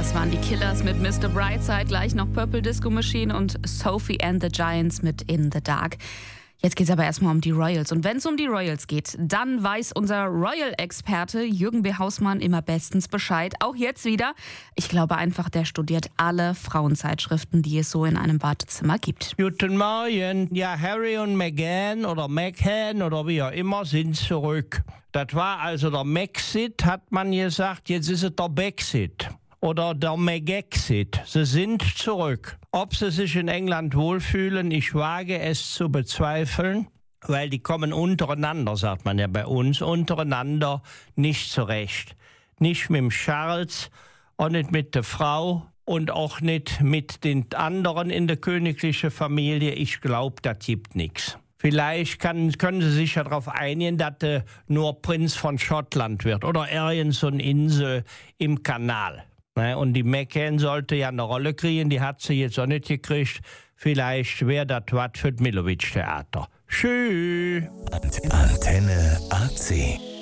Das waren die Killers mit Mr. Brightside, gleich noch Purple Disco Machine und Sophie and the Giants mit In the Dark. Jetzt geht es aber erstmal um die Royals. Und wenn es um die Royals geht, dann weiß unser Royal-Experte Jürgen B. Hausmann immer bestens Bescheid. Auch jetzt wieder. Ich glaube einfach, der studiert alle Frauenzeitschriften, die es so in einem Wartezimmer gibt. Guten Morgen. Ja, Harry und Meghan oder Meghan oder wie auch immer sind zurück. Das war also der Maxit, hat man gesagt. Jetzt ist es der Brexit. Oder der Megexit. Sie sind zurück. Ob sie sich in England wohlfühlen, ich wage es zu bezweifeln, weil die kommen untereinander, sagt man ja bei uns, untereinander nicht zurecht. Nicht mit dem Charles, auch nicht mit der Frau und auch nicht mit den anderen in der königlichen Familie. Ich glaube, das gibt nichts. Vielleicht können sie sich ja darauf einigen, dass nur Prinz von Schottland wird oder irgend so eine Insel im Kanal. Und die Meghan sollte ja eine Rolle kriegen, die hat sie jetzt auch nicht gekriegt. Vielleicht wäre das was für das Milovic-Theater. Tschüss. Antenne AC.